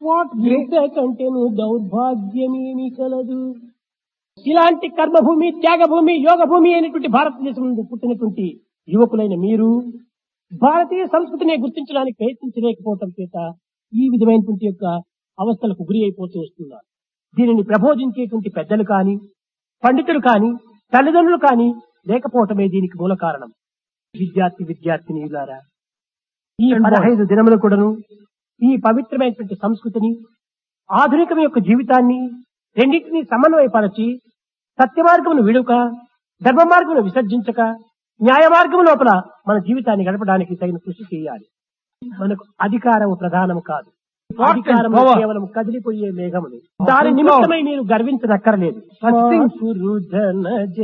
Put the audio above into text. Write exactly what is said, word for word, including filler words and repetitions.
What కంటేను దౌర్భాగ్యమేమి కలదు. ఇలాంటి కర్మభూమి, త్యాగభూమి, యోగ భూమి అయినటువంటి భారతదేశం నుండి పుట్టినటువంటి యువకులైన మీరు భారతీయ సంస్కృతిని గుర్తించడానికి ప్రయత్నించలేకపోవటం చేత ఈ విధమైనటువంటి యొక్క అవస్థలకు గురి అయిపోతూ వస్తున్నారు. దీనిని ప్రబోధించేటువంటి పెద్దలు కాని, పండితులు కాని, తల్లిదండ్రులు కాని లేకపోవటమే దీనికి మూల కారణం. విద్యార్థి విద్యార్థినిలారా, ఈ పదహైదు దినములు కూడాను ఈ పవిత్రమైనటువంటి సంస్కృతిని, ఆధునికం యొక్క జీవితాన్ని రెండింటినీ సమన్వయపరచి సత్య మార్గమును విడుక, ధర్మ మార్గమును విసర్జించక, న్యాయ మార్గం లోపల మన జీవితాన్ని గడపడానికి తగిన కృషి చేయాలి. మనకు అధికారం ప్రధానం కాదు. అధికారం కేవలం కదిలిపోయే మేఘములు. దాని నిమిత్తమై మీరు గర్వించనక్కర్లేదు.